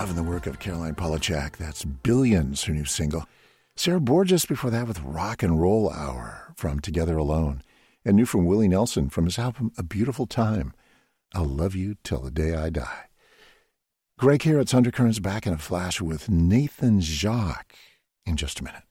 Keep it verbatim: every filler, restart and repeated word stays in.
Loving the work of Caroline Polachek. That's Billions, her new single. Sarah Borges before that with Rock and Roll Hour from Together Alone. And new from Willie Nelson from his album A Beautiful Time. I'll love you till the day I die. Greg here at Undercurrents, back in a flash with Nathan Jacques in just a minute.